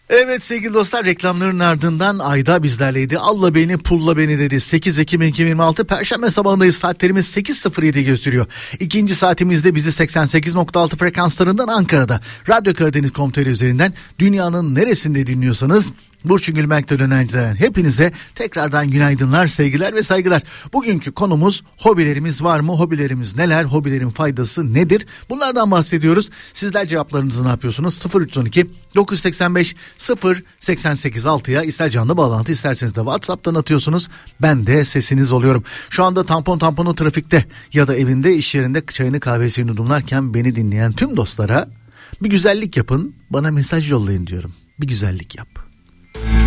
Evet sevgili dostlar, reklamların ardından Ayda bizlerleydi. Alla beni pulla beni dedi. 8 Ekim 2026 Perşembe sabahındayız. Saatlerimiz 8.07 gösteriyor. İkinci saatimizde bizi 88.6 frekanslarından Ankara'da Radyo Karadeniz.com.tr üzerinden dünyanın neresinde dinliyorsanız Burçin Gülmek'te dönen hepinize tekrardan günaydınlar, sevgiler ve saygılar. Bugünkü konumuz hobilerimiz var mı? Hobilerimiz neler? Hobilerin faydası nedir? Bunlardan bahsediyoruz. Sizler cevaplarınızı ne yapıyorsunuz? 0312 985 0888 6'ya ister canlı bağlantı isterseniz de WhatsApp'tan atıyorsunuz. Ben de sesiniz oluyorum. Şu anda tamponu trafikte ya da evinde, iş yerinde çayını kahvesini yudumlarken beni dinleyen tüm dostlara bir güzellik yapın, bana mesaj yollayın diyorum. Bir güzellik yap.